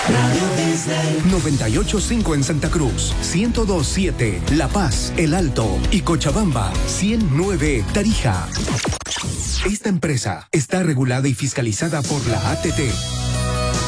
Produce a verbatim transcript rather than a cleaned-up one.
noventa y ocho punto cinco en Santa Cruz, ciento dos punto siete La Paz, El Alto y Cochabamba, ciento nueve Tarija. Esta empresa está regulada y fiscalizada por la A T T.